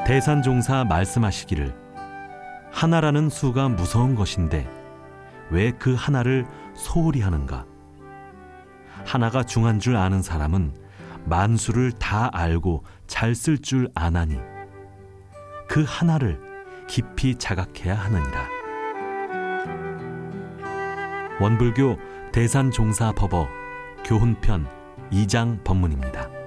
대산종사 말씀하시기를 하나라는 수가 무서운 것인데 왜 그 하나를 소홀히 하는가? 하나가 중한 줄 아는 사람은 만수를 다 알고 잘 쓸 줄 아나니 그 하나를 깊이 자각해야 하느니라. 원불교 대산종사법어 교훈편 2장 법문입니다.